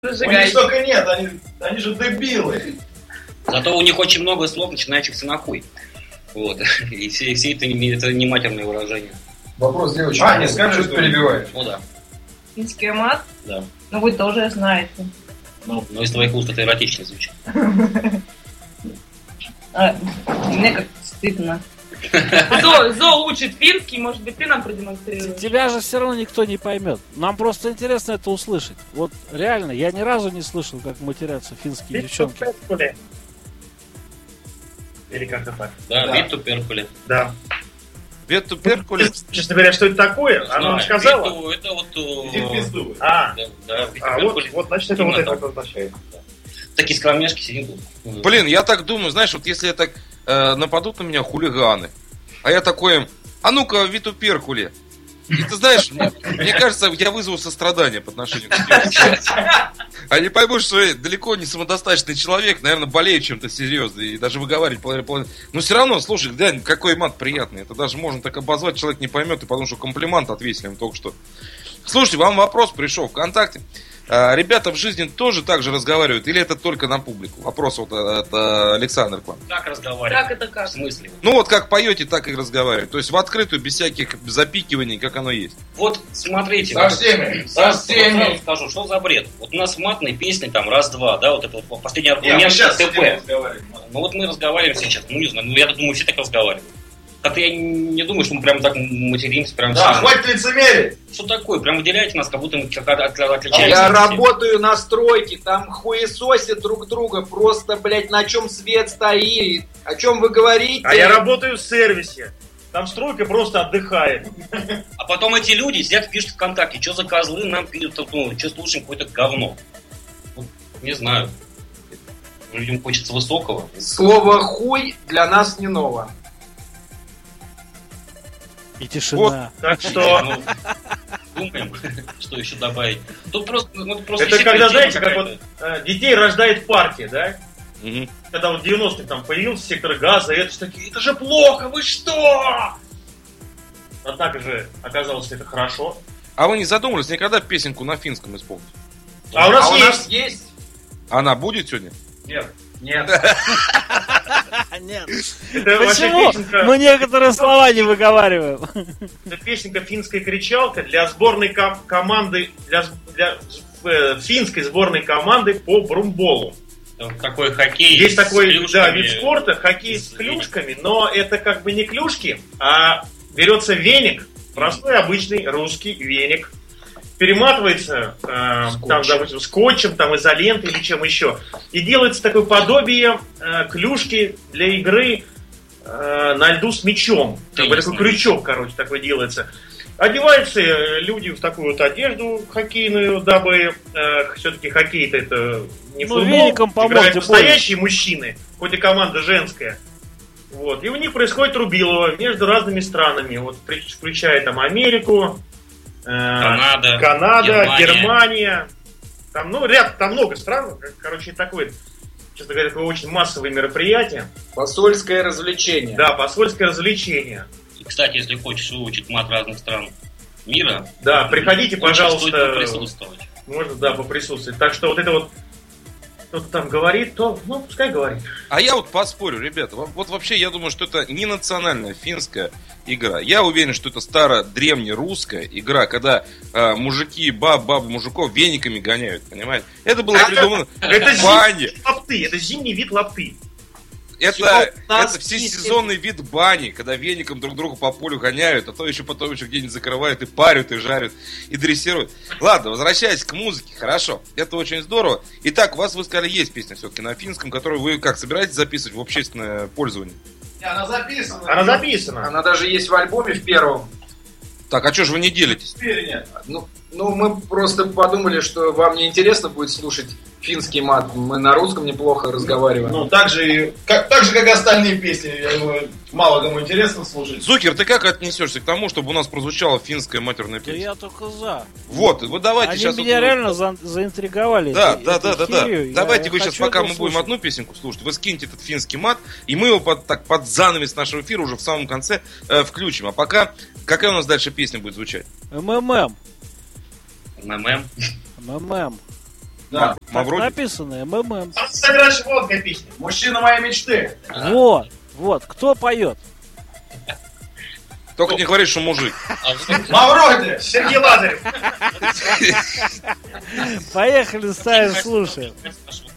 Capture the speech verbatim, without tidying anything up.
У них столько нет, они, они же дебилы. Зато у них очень много слов, начинающихся на хуй. Вот. И все, все это, это не матерные выражения. Вопрос девочки. А, не скажи, что перебиваешь. Ну да. Финский мат? Да. Ну вы тоже знаете. Ну, но из твоих уст это эротично звучит. Мне как-то стыдно. Зо, Зо учит финский, может быть, ты нам продемонстрируешь. Тебя же все равно никто не поймет. Нам просто интересно это услышать. Вот реально, я ни разу не слышал, как матерятся финские девчонки. Или как-то так. Да, да. Витту перкули. Да. Витту перкули. Честно говоря, что это такое? Она сказала? Витту, это вот... Иди в пизду. А, да, да, а вот, вот, значит, это вот это вот означает. Такие скромняшки сидим тут. Блин, я так думаю, знаешь, вот если так э, нападут на меня хулиганы, а я такой, а ну-ка, Витту перкули. И ты знаешь, мне, мне кажется, я вызову сострадание по отношению к тебе. Они поймут, что я далеко не самодостаточный человек, наверное, болею чем-то серьезно, и даже выговаривать половину. Но все равно, слушай, глянь, какой мат приятный. Это даже можно так обозвать, человек не поймет, и потому что комплимент отвесили им только что. Слушайте, вам вопрос пришел ВКонтакте. А, ребята в жизни тоже так же разговаривают, или это только на публику? Вопрос вот от Александра к вам. Как разговаривать? Как это как? В смысле? Ну вот как поете, так и разговаривают. То есть в открытую, без всяких запикиваний, как оно есть. Вот смотрите. Со всеми. Со всеми. Я скажу, что за бред? Вот у нас матные песни там раз-два, да, вот это вот последний аргумент. Нет, сейчас ТП. Ну вот мы разговариваем сейчас, ну не знаю, ну я думаю, все так разговаривают. Как-то я не думаю, что мы прям так материмся, прям. Да, хватит лицемерить. Что такое? Прям выделяете нас, как будто мы отличаемся. Я работаю на стройке, там хуесосят друг друга, просто, блядь, на чем свет стоит. О чем вы говорите? А я работаю в сервисе. Там стройка просто отдыхает. А потом эти люди сидят и пишут ВКонтакте, что за козлы нам пишут, ну, что слушаем какое-то говно. Ну, не знаю. Людям хочется высокого. Слово хуй для нас не ново. И тишина. Вот, так что... Ну, думаем, что еще добавить. Тут просто, ну, просто это когда, знаете, как вот э, детей рождает партия, да? Угу. Когда вот в девяностых там появился сектор газа, и это же такие, это же плохо, вы что? Однако же оказалось, что это хорошо. А вы не задумывались никогда песенку на финском исполнить? А у нас а есть. У нас есть. Она будет сегодня? Нет. Нет. Нет. Это Почему? Песенка... Мы некоторые слова не выговариваем. Это песенка «Финская кричалка» для сборной ком- команды, для, для э, финской сборной команды по брумболу. Такой хоккей. Есть такой, клюшками. Да, вид спорта, хоккей с клюшками, но это как бы не клюшки, а берется веник, простой обычный русский веник, перематывается э, там, допустим, скотчем, там, изолентой или чем еще, и делается такое подобие э, клюшки для игры э, на льду с мячом. Как бы такой крючок, короче, такой делается. Одеваются люди в такую вот одежду хоккейную, дабы э, все-таки хоккей-то это не ну, футбол, играют настоящие мужчины, хоть и команда женская. Вот. И у них происходит рубилово между разными странами, вот, включая там Америку, э, Канада, Канада Германия. Германия. Там, ну, ряд, там много стран, короче, такое, честно говоря, такое очень массовое мероприятие. Посольское развлечение. Да, посольское развлечение. И, кстати, если хочешь выучить мат разных стран мира, да, приходите, пожалуйста, присутствовать. Можно, да, поприсутствовать. Так что вот это вот, кто-то там говорит, то, ну, пускай говорит. А я вот поспорю, ребята, вот вообще я думаю, что это не национальная финская игра. Я уверен, что это старо-древнерусская игра, когда э, мужики, баб, бабы, мужиков вениками гоняют, понимаете? Это было придумано в бане. Это лапты, это зимний вид лапты. Это, это всесезонный вид бани, когда веником друг друга по полю гоняют, а то еще потом еще где-нибудь закрывают и парят, и жарят, и дрессируют. Ладно, возвращаясь к музыке, хорошо, это очень здорово. Итак, у вас, вы сказали, есть песня все-таки на финском, которую вы как, собираетесь записывать в общественное пользование? Она записана. Она записана. Она даже есть в альбоме в первом. Так, а что же вы не делитесь? Теперь нет. Ну, ну, мы просто подумали, что вам не интересно будет слушать финский мат. Мы на русском неплохо разговариваем. Ну, так же, как, так же, как и остальные песни. Я думаю, мало кому интересно слушать. Зукер, ты как отнесешься к тому, чтобы у нас прозвучала финская матерная Да песня? я только за. Вот, вы давайте Они сейчас... меня вот, реально за, заинтриговали. Да, этой, да, этой да, да, да. херью. Давайте я, вы я сейчас, пока мы будем слушать. одну песенку слушать, вы скиньте этот финский мат, и мы его под, так, под занавес нашего эфира уже в самом конце э, включим. А пока, какая у нас дальше песня будет звучать? МММ. МММ. МММ. Да. Так Мавроди? написано, МММ. А, кстати, раньше была такая песня. Мужчина моей мечты. Вот, вот, кто поет? Только не говори, что мужик. А вот Мавроди! Сергей Лазарев. Поехали, ставим, слушаем. я спрашиваю,